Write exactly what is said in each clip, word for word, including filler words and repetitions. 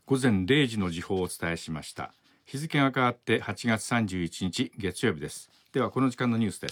午前れいじの時報をお伝えしました。日付が変わってはちがつさんじゅういちにち月曜日です。ではこの時間のニュースです。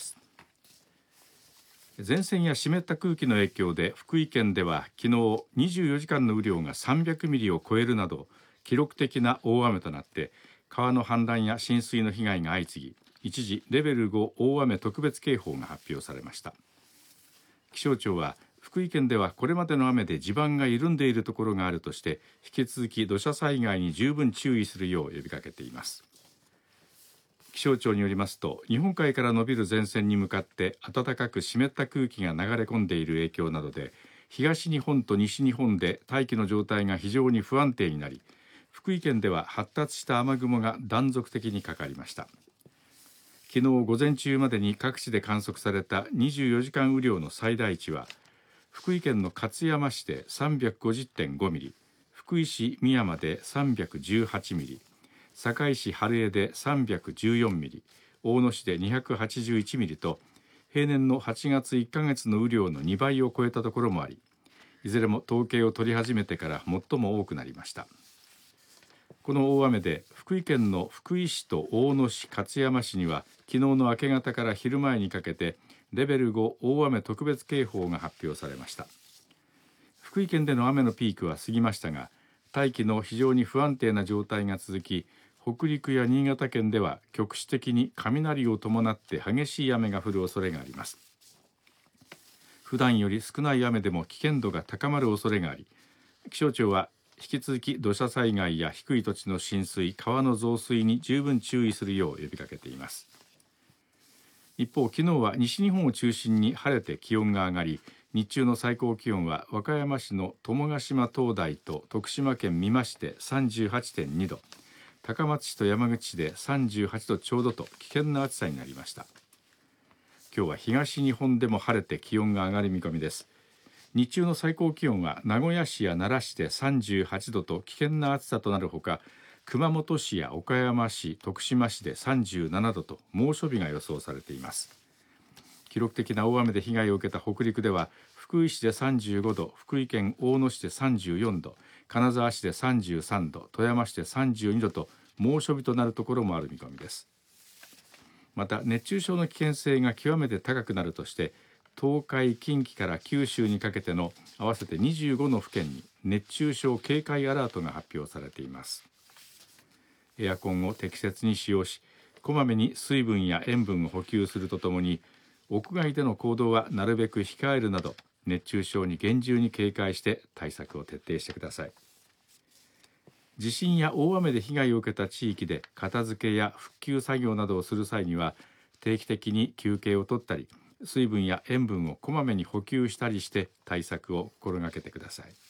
前線や湿った空気の影響で福井県では昨日にじゅうよじかんの雨量がさんびゃくミリを超えるなど記録的な大雨となって川の氾濫や浸水の被害が相次ぎ、一時レベルご大雨特別警報が発表されました。気象庁は福井県ではこれまでの雨で地盤が緩んでいるところがあるとして引き続き土砂災害に十分注意するよう呼びかけています。気象庁によりますと、日本海から伸びる前線に向かって暖かく湿った空気が流れ込んでいる影響などで東日本と西日本で大気の状態が非常に不安定になり、福井県では発達した雨雲が断続的にかかりました。昨日午前中までに各地で観測されたにじゅうよじかん雨量の最大値は福井県の勝山市で さんびゃくごじゅってんごミリ、福井市美山でさんびゃくじゅうはちミリ、堺市春江でさんびゃくじゅうよんミリ、大野市でにひゃくはちじゅういちミリと平年のはちがついっかげつの雨量のにばいを超えたところもあり、いずれも統計を取り始めてから最も多くなりました。この大雨で福井県の福井市と大野市、勝山市には昨日の明け方から昼前にかけてレベルご大雨特別警報が発表されました。福井県での雨のピークは過ぎましたが、大気の非常に不安定な状態が続き、北陸や新潟県では局地的に雷を伴って激しい雨が降る恐れがあります。普段より少ない雨でも危険度が高まる恐れがあり、気象庁は引き続き土砂災害や低い土地の浸水、川の増水に十分注意するよう呼びかけています。一方、昨日は西日本を中心に晴れて気温が上がり、日中の最高気温は和歌山市の友ヶ島灯台と徳島県美馬市で さんじゅうはちてんにど、高松市と山口市でさんじゅうはちどちょうどと危険な暑さになりました。今日は東日本でも晴れて気温が上がる見込みです。日中の最高気温は名古屋市や奈良市でさんじゅうはちどと危険な暑さとなるほか、熊本市や岡山市、徳島市でさんじゅうななどと猛暑日が予想されています。記録的な大雨で被害を受けた北陸では福井市でさんじゅうごど、福井県大野市でさんじゅうよんど、金沢市でさんじゅうさんど、富山市でさんじゅうにどと猛暑日となるところもある見込みです。また熱中症の危険性が極めて高くなるとして東海、近畿から九州にかけての合わせてにじゅうごの府県に熱中症警戒アラートが発表されています。エアコンを適切に使用し、こまめに水分や塩分を補給するとともに、屋外での行動はなるべく控えるなど、熱中症に厳重に警戒して対策を徹底してください。地震や大雨で被害を受けた地域で片付けや復旧作業などをする際には、定期的に休憩を取ったり、水分や塩分をこまめに補給したりして対策を心がけてください。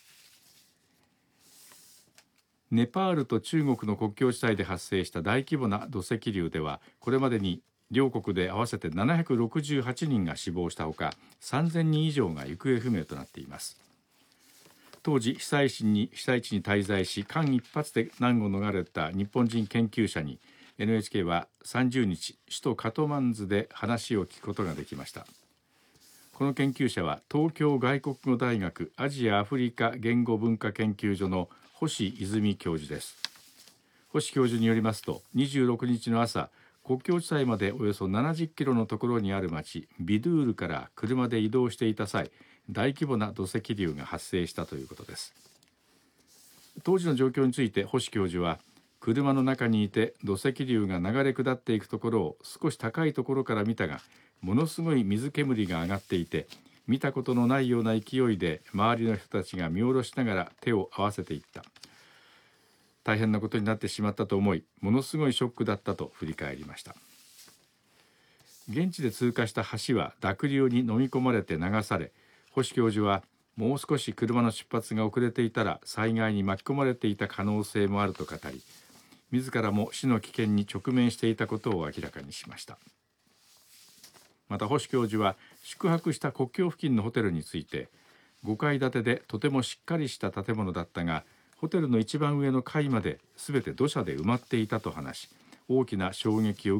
ネパールと中国の国境地帯で発生した大規模な土石流では、これまでに両国で合わせてななひゃくろくじゅうはちにんが死亡したほか、さんぜんにん以上が行方不明となっています。当時被災地に被災地に滞在し、間一髪で難を逃れた日本人研究者に エヌエイチケー はさんじゅうにち、首都カトマンズで話を聞くことができました。この研究者は東京外国語大学アジア・アフリカ言語文化研究所の星泉教授です。星教授によりますと、にじゅうろくにちの朝、国境地帯までおよそななじゅっキロのところにある町ビドゥールから車で移動していた際、大規模な土石流が発生したということです。当時の状況について星教授は、車の中にいて土石流が流れ下っていくところを少し高いところから見たが、ものすごい水煙が上がっていて、見たことのないような勢いで周りの人たちが見下ろしながら手を合わせていった。大変なことになってしまったと思い、ものすごいショックだったと振り返りました。現地で通過した橋は濁流に飲み込まれて流され、星教授はもう少し車の出発が遅れていたら災害に巻き込まれていた可能性もあると語り、自らも死の危険に直面していたことを明らかにしました。また星教授は宿泊した国境付近のホテルについて、ごかい建てでとてもしっかりした建物だったが、ホテルの一番上の階まで全て土砂で埋まっていたと話し、大きな衝撃を